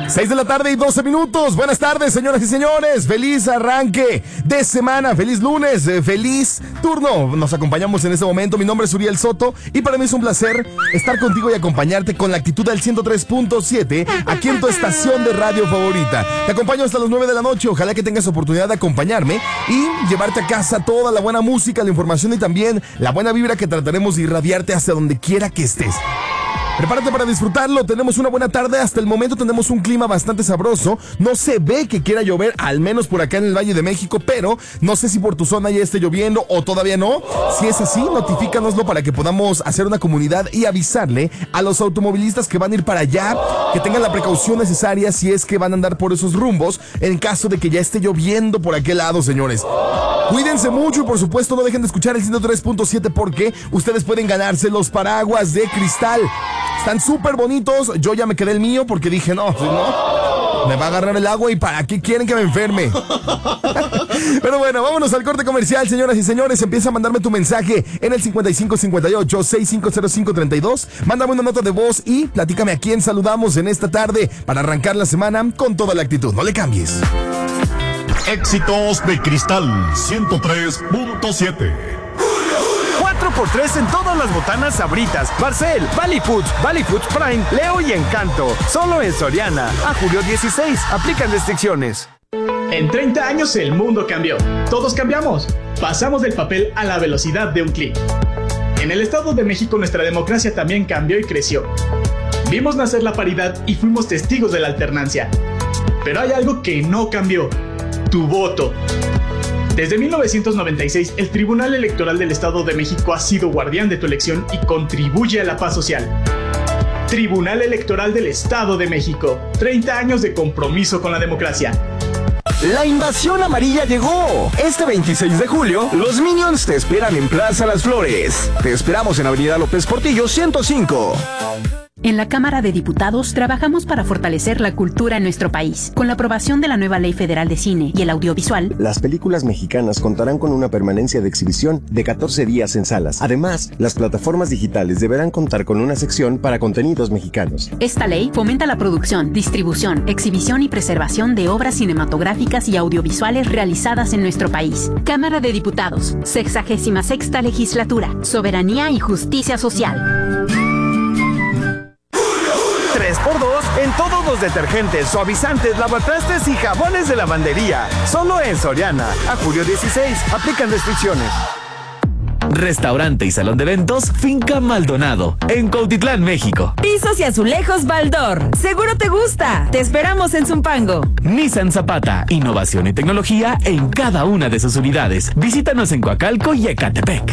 6 de la tarde y 12 minutos. Buenas tardes, señoras y señores. Feliz arranque de semana. Feliz lunes. Feliz turno. Nos acompañamos en este momento. Mi nombre es Uriel Soto y para mí es un placer estar contigo y acompañarte con la actitud del 103.7 aquí en tu estación de radio favorita. Te acompaño hasta las 9 de la noche. Ojalá que tengas oportunidad de acompañarme y llevarte a casa toda la buena música, la información y también la buena vibra que trataremos de irradiarte hacia donde quiera que estés. Prepárate para disfrutarlo, tenemos una buena tarde, hasta el momento tenemos un clima bastante sabroso, no se ve que quiera llover, al menos por acá en el Valle de México, pero no sé si por tu zona ya esté lloviendo o todavía no. Si es así, notifícanoslo para que podamos hacer una comunidad y avisarle a los automovilistas que van a ir para allá, que tengan la precaución necesaria si es que van a andar por esos rumbos, en caso de que ya esté lloviendo por aquel lado, señores. Cuídense mucho y por supuesto no dejen de escuchar el 103.7 porque ustedes pueden ganarse los paraguas de cristal. Están súper bonitos. Yo ya me quedé el mío porque dije, no, me va a agarrar el agua y ¿para qué quieren que me enferme? Pero bueno, vámonos al corte comercial, señoras y señores. Empieza a mandarme tu mensaje en el 5558-650532. Mándame una nota de voz y platícame a quién saludamos en esta tarde para arrancar la semana con toda la actitud. No le cambies. Éxitos de Cristal 103.7. 4x3 en todas las botanas Sabritas, Barcel, Valley Foods Prime, Leo y Encanto. Solo en Soriana. A julio 16. Aplican restricciones. En 30 años el mundo cambió. Todos cambiamos. Pasamos del papel a la velocidad de un clic. En el Estado de México nuestra democracia también cambió y creció. Vimos nacer la paridad y fuimos testigos de la alternancia. Pero hay algo que no cambió. Tu voto. Desde 1996, el Tribunal Electoral del Estado de México ha sido guardián de tu elección y contribuye a la paz social. Tribunal Electoral del Estado de México. 30 años de compromiso con la democracia. La invasión amarilla llegó. Este 26 de julio, los Minions te esperan en Plaza Las Flores. Te esperamos en Avenida López Portillo 105. En la Cámara de Diputados trabajamos para fortalecer la cultura en nuestro país. Con la aprobación de la nueva Ley Federal de Cine y el Audiovisual, las películas mexicanas contarán con una permanencia de exhibición de 14 días en salas. Además, las plataformas digitales deberán contar con una sección para contenidos mexicanos. Esta ley fomenta la producción, distribución, exhibición y preservación de obras cinematográficas y audiovisuales realizadas en nuestro país. Cámara de Diputados, 66ª Legislatura, Soberanía y Justicia Social. 3x2 en todos los detergentes, suavizantes, lavatrastes y jabones de lavandería. Solo en Soriana. A julio 16. Aplican restricciones. Restaurante y salón de eventos Finca Maldonado, en Cuautitlán, México. Pisos y azulejos Baldor. Seguro te gusta. Te esperamos en Zumpango. Nissan Zapata, innovación y tecnología en cada una de sus unidades. Visítanos en Coacalco y Ecatepec.